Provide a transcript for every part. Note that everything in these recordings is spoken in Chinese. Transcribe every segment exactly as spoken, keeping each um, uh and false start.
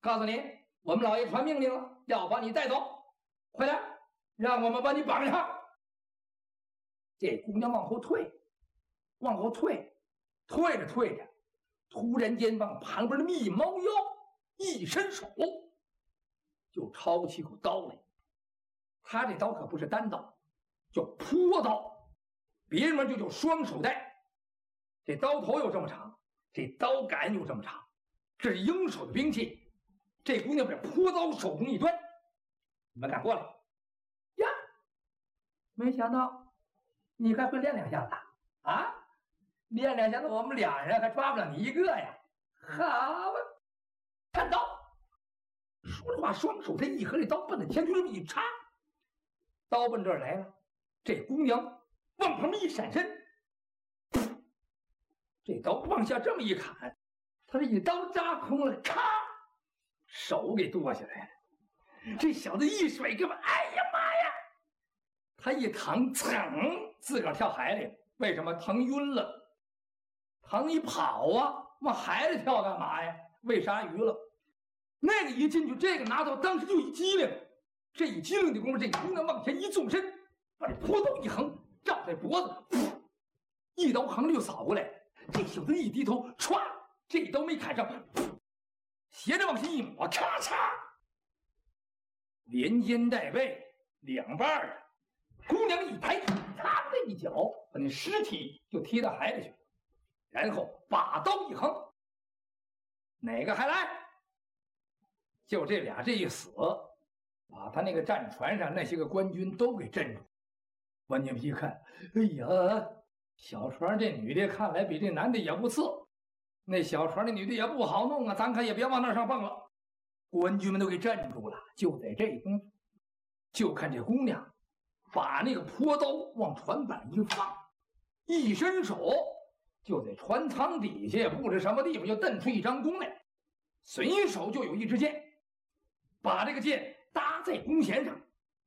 告诉你，我们老爷传命令了，要把你带走，快点，让我们把你绑上。这姑娘往后退，往后退，退着退着，突然间往旁边的密猫腰一伸手，就抄起口刀来。他这刀可不是单刀，叫坡刀，别人们就叫双手带。这刀头有这么长，这刀杆有这么长，这是鹰手的兵器。这姑娘把坡刀手中一端，你们敢过来呀？没想到你还会练两下子啊！练两下子，我们俩人还抓不了你一个呀！好啊，看刀！说着话，双手这一合，这刀奔着前胸这么一插，刀奔这儿来了。这姑娘往旁边一闪身，这刀往下这么一砍，他这一刀扎空了，咔，手给剁下来了。这小子一甩胳膊，哎呀妈呀！他一躺，噌，自个儿跳海里了。为什么？疼晕了。疼一跑啊，往海里跳干嘛呀？喂鲨鱼了。那个一进去，这个拿刀当时就一激灵，这一激灵的功夫，这个姑娘往前一纵身，把这坡刀一横，照在脖子，噗，一刀横着就扫过来。这小子一低头，歘，这刀没砍上，噗，斜着往下一抹，咔嚓，连肩带背两半啊！姑娘一抬，啪的一脚把那尸体就踢到海里去了，然后把刀一横，哪个还来？就这俩这一死，把他那个战船上那些个官军都给镇住。关键一看，哎呀，小船这女的看来比这男的也不次，那小船的女的也不好弄啊，咱可也别往那上蹦了。官军们都给镇住了。就在这功夫，就看这姑娘把那个坡刀往船板一放，一伸手就在船舱底下也不知什么地方就蹬出一张弓来，随手就有一支箭，把这个箭搭在弓弦上。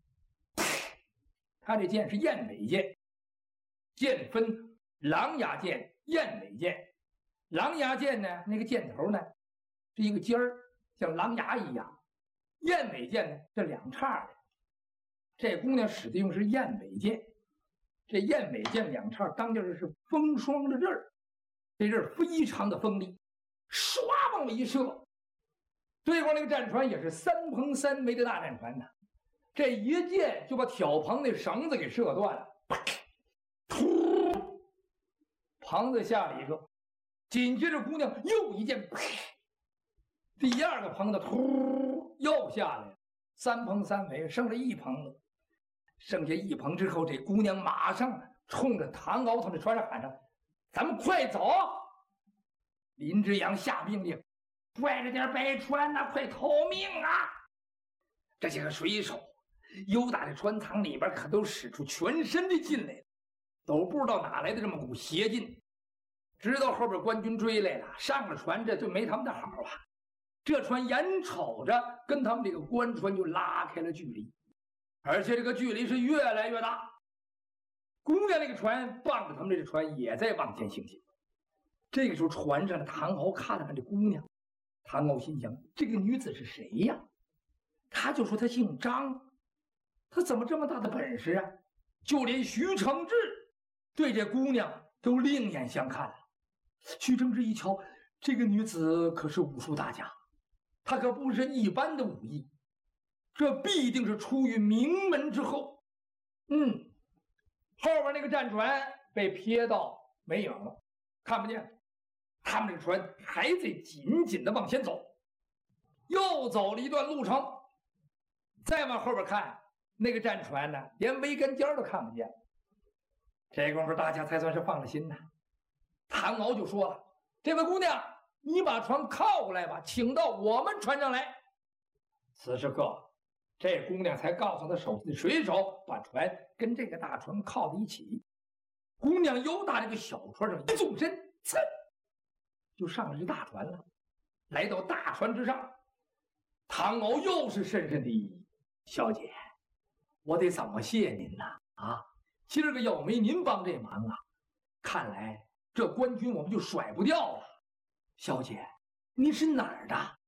他这箭是燕尾箭，箭分狼牙箭、燕尾箭。狼牙箭呢，那个箭头呢是一个尖儿，像狼牙一样；燕尾箭呢，这两叉的。这姑娘使的用是燕尾箭，这燕尾箭两叉当间是风霜的刃儿，这刃非常的锋利，唰往里一射。对过那个战船也是三蓬三枚的大战船呢，这一箭就把挑棚那绳子给射断了，噗，棚子下了一个，紧接着姑娘又一箭，第二个棚子噗又下来了，三棚三枚，剩了一棚子。剩下一棚之后，这姑娘马上冲着唐敖他们船上喊上：“咱们快走！”林之阳下命令：“快着点摆船呐，快逃命啊！”这些个水手又打在船舱里边，可都使出全身的劲来了，都不知道哪来的这么股邪劲。直到后边官军追来了，上了船，这就没他们的好啊。这船眼瞅着跟他们这个官船就拉开了距离，而且这个距离是越来越大。姑娘那个船傍着他们这个船也在往前行进。这个时候船上的唐敖看了看这姑娘，唐敖心想：这个女子是谁呀？他就说她姓张，她怎么这么大的本事啊？就连徐承志对这姑娘都另眼相看了。徐承志一瞧，这个女子可是武术大家，她可不是一般的武艺，这必定是出于名门之后。嗯，后边那个战船被撇到没影了，看不见。他们这个船还在紧紧的往前走，又走了一段路程，再往后边看，那个战船呢，连桅杆尖都看不见。这功夫大家才算是放了心呐。唐敖就说了：“这位姑娘，你把船靠过来吧，请到我们船上来。”此时刻，这姑娘才告诉她手下的水手，把船跟这个大船靠在一起。姑娘又打这个小船上一纵身，噌，就上了这大船了。来到大船之上，唐敖又是深深的一揖：“小姐，我得怎么谢您呢？啊，今儿个要没您帮这忙啊，看来这官军我们就甩不掉了。小姐，你是哪儿的？